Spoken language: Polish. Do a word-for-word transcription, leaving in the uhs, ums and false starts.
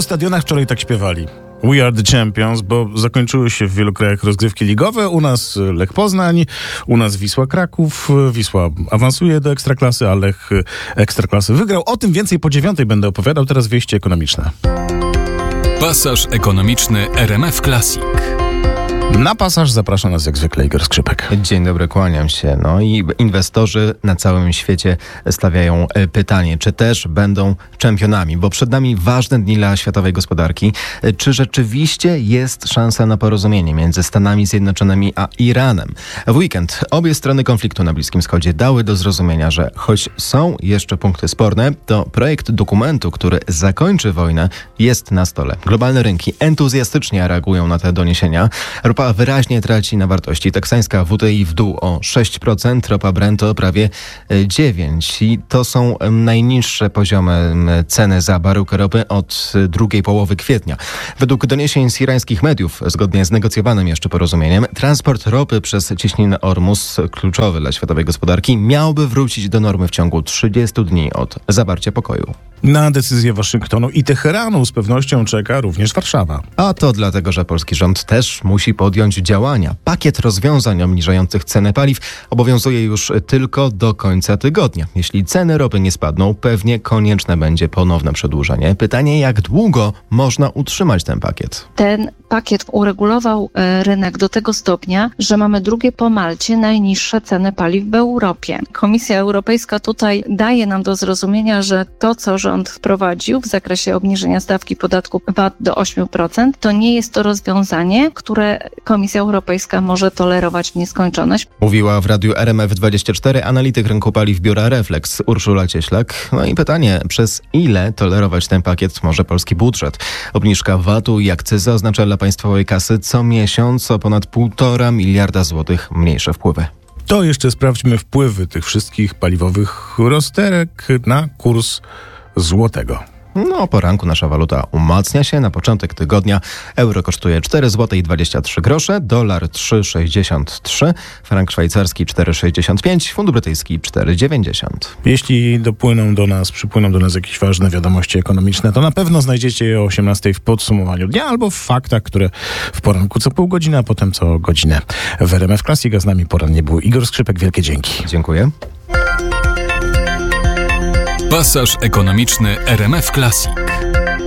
stadionach wczoraj tak śpiewali. We are the champions, bo zakończyły się w wielu krajach rozgrywki ligowe. U nas Lech Poznań, u nas Wisła Kraków. Wisła awansuje do Ekstraklasy, a Lech Ekstraklasy wygrał. O tym więcej po dziewiątej będę opowiadał. Teraz wieści ekonomiczne. Pasaż ekonomiczny R M F Classic. Na pasaż zaprasza nas jak zwykle Igor Skrzypek. Dzień dobry, kłaniam się. No i inwestorzy na całym świecie stawiają pytanie, czy też będą czempionami, bo przed nami ważne dni dla światowej gospodarki. Czy rzeczywiście jest szansa na porozumienie między Stanami Zjednoczonymi a Iranem? W weekend obie strony konfliktu na Bliskim Wschodzie dały do zrozumienia, że choć są jeszcze punkty sporne, to projekt dokumentu, który zakończy wojnę, jest na stole. Globalne rynki entuzjastycznie reagują na te doniesienia. Ropa wyraźnie traci na wartości. Teksańska W T I w dół o sześć procent, ropa Brent o prawie dziewięć procent. I to są najniższe poziomy ceny za baryłkę ropy od drugiej połowy kwietnia. Według doniesień z irańskich mediów, zgodnie z negocjowanym jeszcze porozumieniem, transport ropy przez cieśninę Ormus, kluczowy dla światowej gospodarki, miałby wrócić do normy w ciągu trzydziestu dni od zawarcia pokoju. Na decyzję Waszyngtonu i Teheranu z pewnością czeka również Warszawa. A to dlatego, że polski rząd też musi podjąć działania. Pakiet rozwiązań obniżających cenę paliw obowiązuje już tylko do końca tygodnia. Jeśli ceny ropy nie spadną, pewnie konieczne będzie ponowne przedłużenie. Pytanie, jak długo można utrzymać ten pakiet? Ten pakiet uregulował rynek do tego stopnia, że mamy drugie po Malcie najniższe ceny paliw w Europie. Komisja Europejska tutaj daje nam do zrozumienia, że to, co rząd wprowadził w zakresie obniżenia stawki podatku V A T do ośmiu procent, to nie jest to rozwiązanie, które Komisja Europejska może tolerować w nieskończoność. Mówiła w Radiu R M F dwadzieścia cztery analityk rynku paliw biura Reflex Urszula Cieślak. No i pytanie, przez ile tolerować ten pakiet może polski budżet? Obniżka V A T u i akcyzy oznacza dla państwowej kasy co miesiąc o ponad półtora miliarda złotych mniejsze wpływy. To jeszcze sprawdźmy wpływy tych wszystkich paliwowych rozterek na kurs złotego. No, o poranku nasza waluta umacnia się. Na początek tygodnia euro kosztuje cztery złote dwadzieścia trzy grosze, dolar trzy sześćdziesiąt trzy, frank szwajcarski cztery sześćdziesiąt pięć, funt brytyjski cztery dziewięćdziesiąt. Jeśli dopłyną do nas, przypłyną do nas jakieś ważne wiadomości ekonomiczne, to na pewno znajdziecie je o osiemnastej w podsumowaniu dnia albo w faktach, które w poranku co pół godziny, a potem co godzinę w R M F Classic. A z nami porannie był Igor Skrzypek. Wielkie dzięki. Dziękuję. Pasaż ekonomiczny R M F Classic.